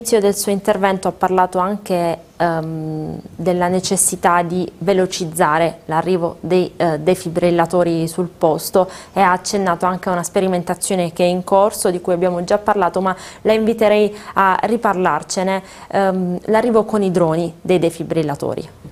All'inizio del suo intervento ha parlato anche della necessità di velocizzare l'arrivo dei defibrillatori sul posto e ha accennato anche a una sperimentazione che è in corso, di cui abbiamo già parlato, ma la inviterei a riparlarcene, l'arrivo con i droni dei defibrillatori.